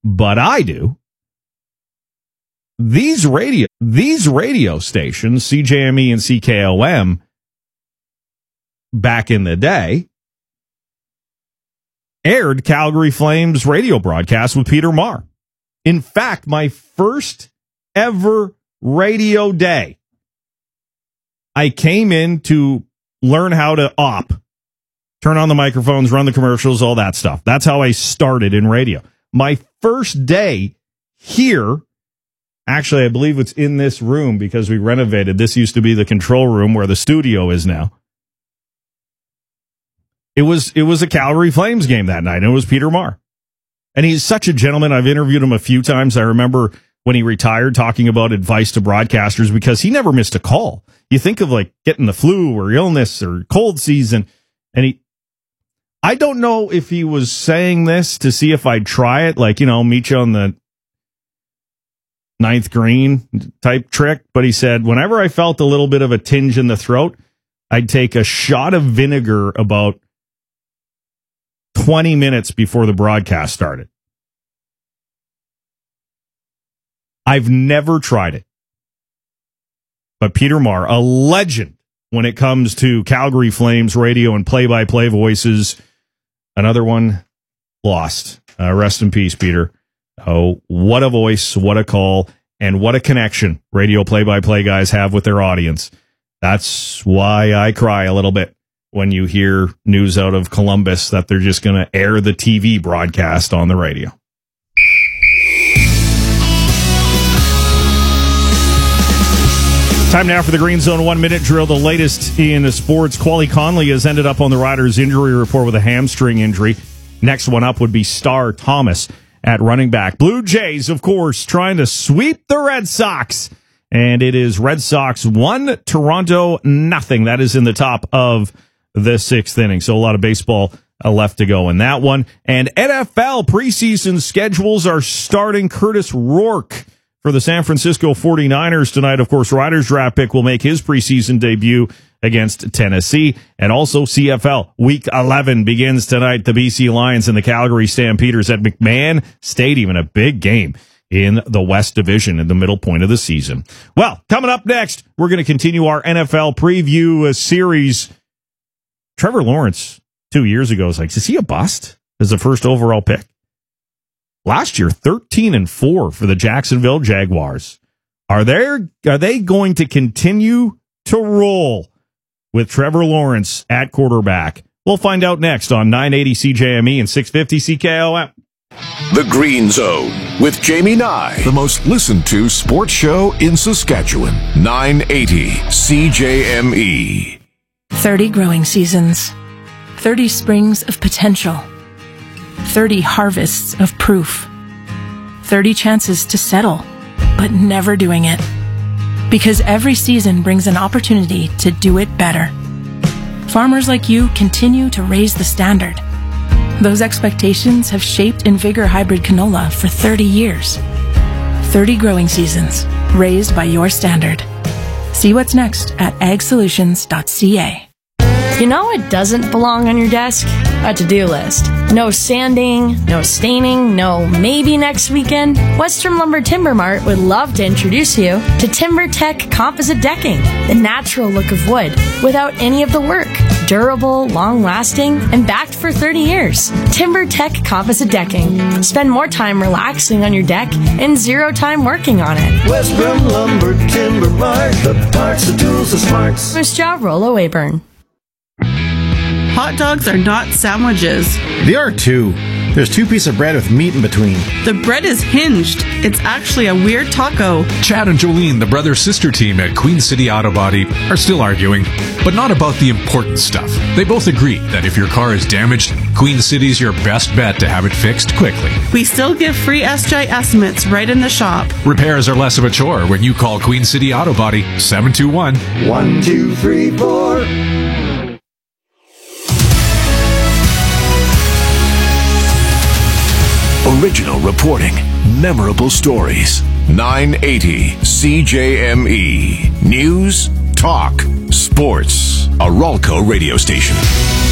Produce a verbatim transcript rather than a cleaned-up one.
but I do. These radio, these radio stations, C J M E and C K O M, back in the day, aired Calgary Flames radio broadcasts with Peter Maher. In fact, my first ever radio day, I came in to learn how to op, turn on the microphones, run the commercials, all that stuff. That's how I started in radio. My first day here, actually, I believe it's in this room because we renovated. This used to be the control room where the studio is now. It was it was a Calgary Flames game that night, and it was Peter Maher. And he's such a gentleman. I've interviewed him a few times. I remember when he retired talking about advice to broadcasters because he never missed a call. You think of like getting the flu or illness or cold season, and he, I don't know if he was saying this to see if I'd try it, like, you know, meet you on the ninth green type trick, but he said, whenever I felt a little bit of a tinge in the throat, I'd take a shot of vinegar about twenty minutes before the broadcast started. I've never tried it. But Peter Maher, a legend when it comes to Calgary Flames radio and play-by-play voices. Another one lost. Uh, rest in peace, Peter. Oh, what a voice, what a call, and what a connection radio play-by-play guys have with their audience. That's why I cry a little bit when you hear news out of Columbus that they're just going to air the T V broadcast on the radio. Time now for the Green Zone one-minute drill. The latest in sports. Quali Conley has ended up on the Riders' injury report with a hamstring injury. Next one up would be Star Thomas at running back. Blue Jays, of course, trying to sweep the Red Sox. And it is Red Sox one, Toronto nothing. That is in the top of the sixth inning. So a lot of baseball uh, left to go in that one. And N F L preseason schedules are starting. Curtis Rourke for the San Francisco forty-niners tonight. Of course, Riders draft pick will make his preseason debut against Tennessee. And also C F L Week eleven begins tonight. The B C Lions and the Calgary Stampeders at McMahon Stadium in a big game in the West Division in the middle point of the season. Well, coming up next, we're going to continue our N F L preview uh, series. Trevor Lawrence, two years ago, was like, is he a bust as the first overall pick? Last year, thirteen and four for the Jacksonville Jaguars. Are there, are they going to continue to roll with Trevor Lawrence at quarterback? We'll find out next on nine eighty C J M E and six fifty C K O M. The Green Zone with Jamie Nye, the most listened to sports show in Saskatchewan. nine eighty C J M E. thirty growing seasons, thirty springs of potential, thirty harvests of proof, thirty chances to settle, but never doing it. Because every season brings an opportunity to do it better. Farmers like you continue to raise the standard. Those expectations have shaped Invigor Hybrid Canola for thirty years. thirty growing seasons, raised by your standard. See what's next at ag solutions dot c a. You know what doesn't belong on your desk? A to-do list. No sanding, no staining, no maybe next weekend. Western Lumber Timber Mart would love to introduce you to TimberTech Composite Decking, the natural look of wood without any of the work. Durable, long-lasting, and backed for thirty years. TimberTech Composite Decking. Spend more time relaxing on your deck and zero time working on it. Western Lumber Timber Mart, the parts, the tools, the smarts. First job, Rollo Wayburn. Hot dogs are not sandwiches. They are too. There's two pieces of bread with meat in between. The bread is hinged. It's actually a weird taco. Chad and Jolene, the brother-sister team at Queen City Auto Body, are still arguing, but not about the important stuff. They both agree that if your car is damaged, Queen City's your best bet to have it fixed quickly. We still give free S J estimates right in the shop. Repairs are less of a chore when you call Queen City Auto Body seven two one, one two three four. Original reporting, memorable stories. nine eighty C J M E. News, talk, sports. A Ralco radio station.